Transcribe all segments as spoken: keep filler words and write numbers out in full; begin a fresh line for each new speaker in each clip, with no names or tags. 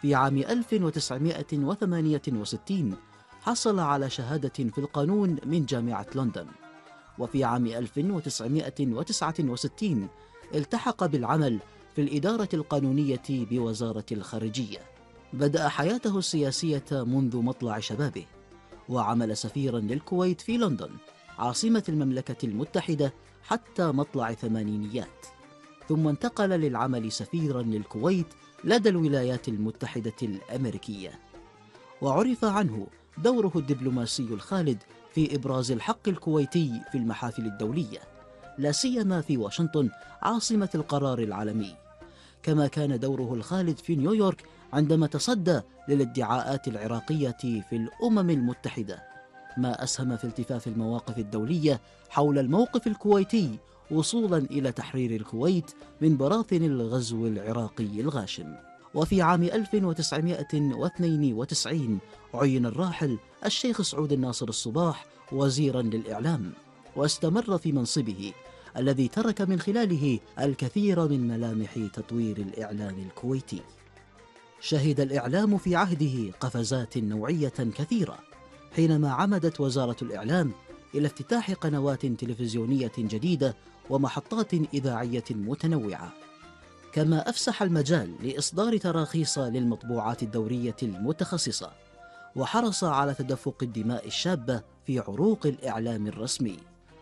في عام ألف وتسعمائة وثمانية وستين حصل على شهادة في القانون من جامعة لندن، وفي عام ألف وتسعمائة وتسعة وستين التحق بالعمل في الإدارة القانونية بوزارة الخارجية. بدأ حياته السياسية منذ مطلع شبابه، وعمل سفيرا للكويت في لندن عاصمة المملكة المتحدة حتى مطلع الثمانينيات، ثم انتقل للعمل سفيرا للكويت لدى الولايات المتحدة الأمريكية. وعرف عنه دوره الدبلوماسي الخالد في إبراز الحق الكويتي في المحافل الدولية، لا سيما في واشنطن عاصمة القرار العالمي، كما كان دوره الخالد في نيويورك عندما تصدى للادعاءات العراقية في الأمم المتحدة، ما أسهم في التفاف المواقف الدولية حول الموقف الكويتي وصولا إلى تحرير الكويت من براثن الغزو العراقي الغاشم. وفي عام ألف وتسعمائة واثنين وتسعين عين الراحل الشيخ سعود الناصر الصباح وزيرا للإعلام، واستمر في منصبه الذي ترك من خلاله الكثير من ملامح تطوير الإعلام الكويتي. شهد الإعلام في عهده قفزات نوعية كثيرة، حينما عمدت وزارة الإعلام إلى افتتاح قنوات تلفزيونية جديدة ومحطات إذاعية متنوعة، كما أفسح المجال لإصدار تراخيص للمطبوعات الدورية المتخصصة، وحرص على تدفق الدماء الشابة في عروق الإعلام الرسمي.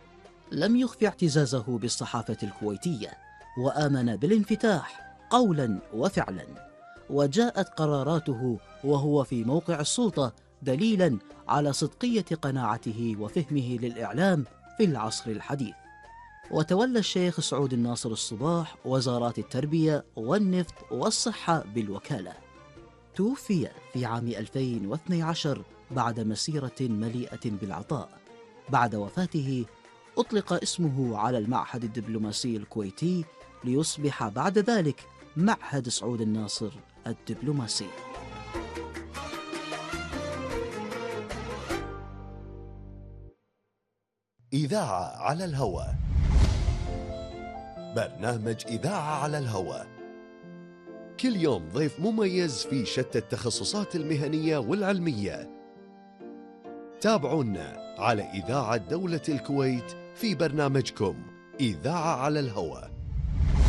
لم يخف اعتزازه بالصحافة الكويتية، وآمن بالانفتاح قولا وفعلا، وجاءت قراراته وهو في موقع السلطة دليلا على صدقية قناعته وفهمه للإعلام في العصر الحديث. وتولى الشيخ سعود الناصر الصباح وزارات التربية والنفط والصحة بالوكالة. توفي في عام ألفين واثني عشر بعد مسيرة مليئة بالعطاء. بعد وفاته أطلق اسمه على المعهد الدبلوماسي الكويتي ليصبح بعد ذلك معهد سعود الناصر الدبلوماسي.
إذاعة على الهواء. برنامج إذاعة على الهواء، كل يوم ضيف مميز في شتى التخصصات المهنية والعلمية. تابعونا على إذاعة دولة الكويت في برنامجكم إذاعة على الهواء.